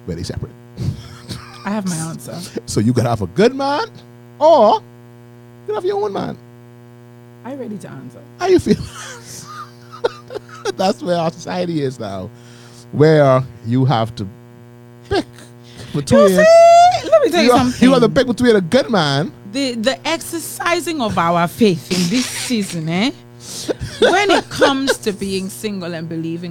very separate. I have my answer. So you gotta have a good man, or you gotta have your own man. Are you ready to answer? How you feel? That's where our society is now, where you have to pick between. Let me tell you something. You have to pick between a good man. The exercising of our faith in this season, when it comes to being single and believing